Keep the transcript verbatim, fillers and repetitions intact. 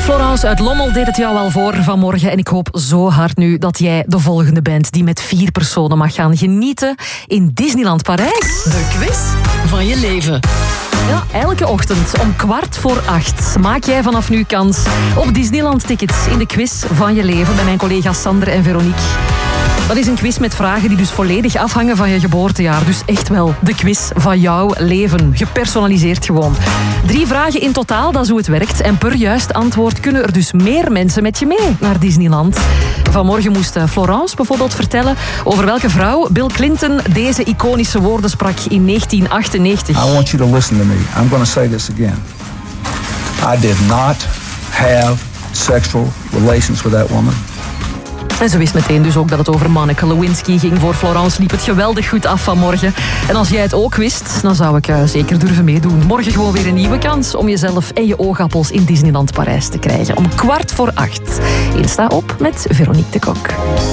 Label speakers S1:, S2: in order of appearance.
S1: Florence uit Lommel deed het jou al voor vanmorgen. En ik hoop zo hard nu dat jij de volgende bent die met vier personen mag gaan genieten in Disneyland Parijs.
S2: De quiz van je leven.
S1: Ja, elke ochtend om kwart voor acht maak jij vanaf nu kans op Disneyland-tickets in de quiz van je leven bij mijn collega's Sander en Veronique. Dat is een quiz met vragen die dus volledig afhangen van je geboortejaar. Dus echt wel de quiz van jouw leven. Gepersonaliseerd gewoon. Drie vragen in totaal, dat is hoe het werkt. En per juist antwoord kunnen er dus meer mensen met je mee naar Disneyland. Vanmorgen moest Florence bijvoorbeeld vertellen over welke vrouw Bill Clinton deze iconische woorden sprak in negentien achtennegentig.
S3: I want you to listen to me. I'm going to say this again. I did not have sexual relations with that woman.
S1: En ze wist meteen dus ook dat het over Monica Lewinsky ging. Voor Florence liep het geweldig goed af vanmorgen. En als jij het ook wist, dan zou ik uh, zeker durven meedoen. Morgen gewoon weer een nieuwe kans om jezelf en je oogappels in Disneyland Parijs te krijgen. Om kwart voor acht. Insta op met Veronique de Kok.